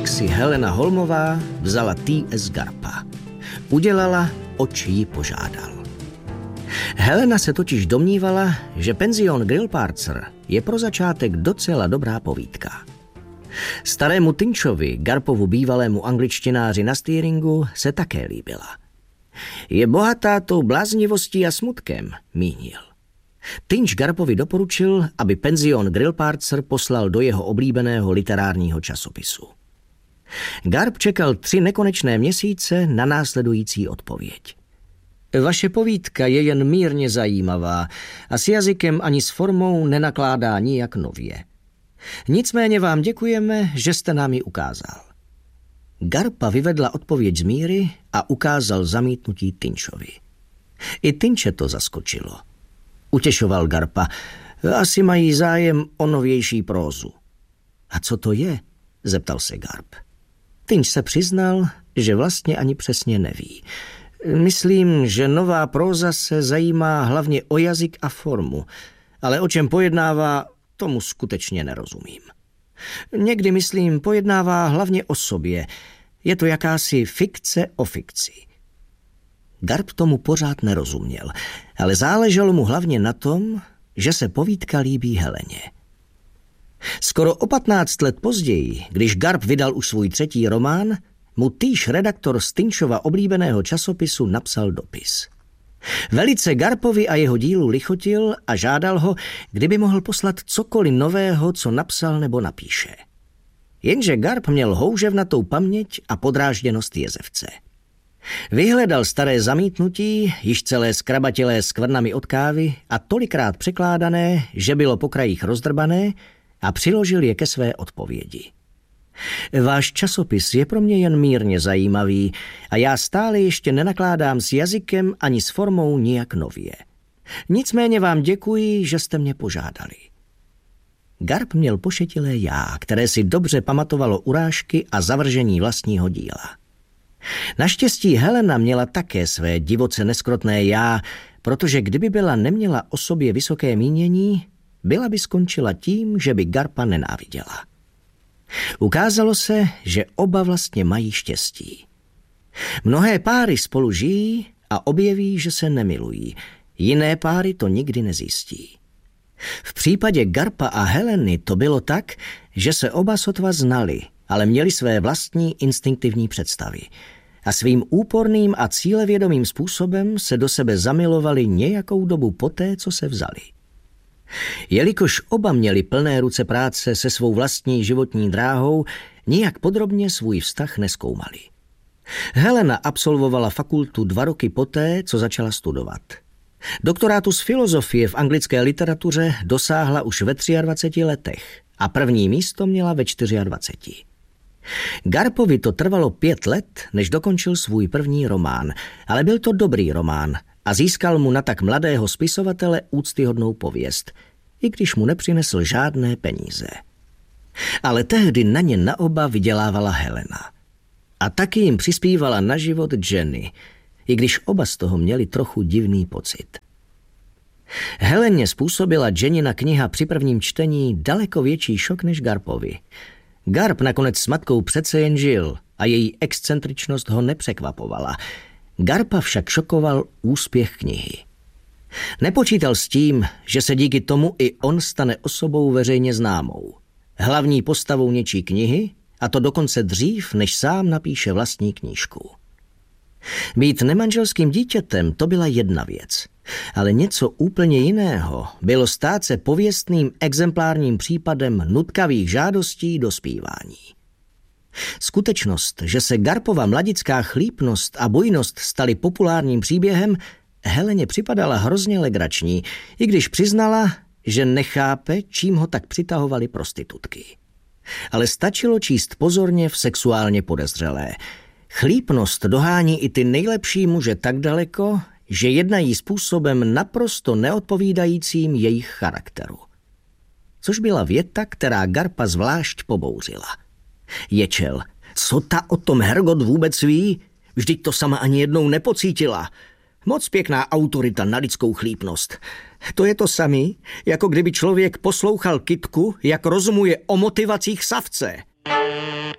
tak si Helena Holmová vzala T.S. Garpa. Udělala, oč jí požádal. Helena se totiž domnívala, že penzion Grillparzer je pro začátek docela dobrá povídka. Starému Tinchovi, Garpovu bývalému angličtináři na steeringu, se také líbila. Je bohatá tou bláznivostí a smutkem, mínil. Tinch Garpovi doporučil, aby penzion Grillparzer poslal do jeho oblíbeného literárního časopisu. Garp čekal 3 nekonečné měsíce na následující odpověď. Vaše povídka je jen mírně zajímavá a s jazykem ani s formou nenakládá nijak nově. Nicméně vám děkujeme, že jste nám ji ukázal. Garpa vyvedla odpověď z míry a ukázal zamítnutí Tinchovi. I Tinche to zaskočilo. Utěšoval Garpa. Asi mají zájem o novější prózu. A co to je? Zeptal se Garp. Tinch se přiznal, že vlastně ani přesně neví. Myslím, že nová próza se zajímá hlavně o jazyk a formu, ale o čem pojednává, tomu skutečně nerozumím. Někdy, myslím, pojednává hlavně o sobě. Je to jakási fikce o fikci. Garp tomu pořád nerozuměl, ale záleželo mu hlavně na tom, že se povídka líbí Heleně. Skoro o 15 let později, když Garp vydal už svůj 3. román, mu týž redaktor z Tinchova oblíbeného časopisu napsal dopis. Velice Garpovi a jeho dílu lichotil a žádal ho, kdyby mohl poslat cokoliv nového, co napsal nebo napíše. Jenže Garp měl houževnatou paměť a podrážděnost jezevce. Vyhledal staré zamítnutí, již celé skrabatělé skvrnami od kávy a tolikrát překládané, že bylo po krajích rozdrbané, a přiložil je ke své odpovědi. Váš časopis je pro mě jen mírně zajímavý a já stále ještě nenakládám s jazykem ani s formou nijak nově. Nicméně vám děkuji, že jste mě požádali. Garp měl pošetilé já, které si dobře pamatovalo urážky a zavržení vlastního díla. Naštěstí Helena měla také své divoce neskrotné já, protože kdyby byla neměla o sobě vysoké mínění, byla by skončila tím, že by Garpa nenáviděla. Ukázalo se, že oba vlastně mají štěstí. Mnohé páry spolu žijí a objeví, že se nemilují. Jiné páry to nikdy nezjistí. V případě Garpa a Heleny to bylo tak, že se oba sotva znali, ale měli své vlastní instinktivní představy. A svým úporným a cílevědomým způsobem se do sebe zamilovali nějakou dobu poté, co se vzali. Jelikož oba měli plné ruce práce se svou vlastní životní dráhou, nijak podrobně svůj vztah nezkoumali. Helena absolvovala fakultu 2 roky poté, co začala studovat. Doktorátu z filozofie v anglické literatuře dosáhla už ve 23 letech a první místo měla ve 24. Garpovi to trvalo 5 let, než dokončil svůj první román, ale byl to dobrý román a získal mu na tak mladého spisovatele úctyhodnou pověst, i když mu nepřinesl žádné peníze. Ale tehdy na ně na oba vydělávala Helena. A taky jim přispívala na život Jenny, i když oba z toho měli trochu divný pocit. Heleně způsobila Jennina kniha při prvním čtení daleko větší šok než Garpovi. Garp nakonec s matkou přece jen žil a její excentričnost ho nepřekvapovala. Garpa však šokoval úspěch knihy. Nepočítal s tím, že se díky tomu i on stane osobou veřejně známou. Hlavní postavou něčí knihy, a to dokonce dřív, než sám napíše vlastní knížku. Být nemanželským dítětem, to byla jedna věc. Ale něco úplně jiného bylo stát se pověstným exemplárním případem nutkavých žádostí do zpívání. Skutečnost, že se Garpova mladická chlípnost a bujnost staly populárním příběhem, Heleně připadala hrozně legrační, i když přiznala, že nechápe, čím ho tak přitahovaly prostitutky. Ale stačilo číst pozorně v Sexuálně podezřelé. Chlípnost dohání i ty nejlepší muže tak daleko, že jednají způsobem naprosto neodpovídajícím jejich charakteru. Což byla věta, která Garpa zvlášť pobouřila. Ječel, co ta o tom Hergot vůbec ví? Vždyť to sama ani jednou nepocítila. Moc pěkná autorita na lidskou chlípnost. To je to samý, jako kdyby člověk poslouchal kytku, jak rozumuje o motivacích savce.